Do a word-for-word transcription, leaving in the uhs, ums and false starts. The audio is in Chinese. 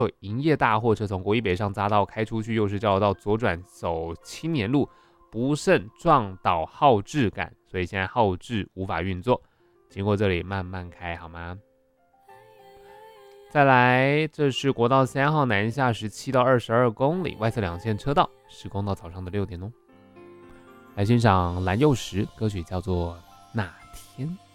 营业大货车从国一北上匝道开出去，右市交流道左转走青年路，不慎撞倒号志杆，所以现在号志无法运作。经过这里慢慢开好吗？再来，这是国道三号南下十七到二十二公里，外侧两线车道，施工到早上的六点哦。来欣赏蓝又时，歌曲叫做《那天》。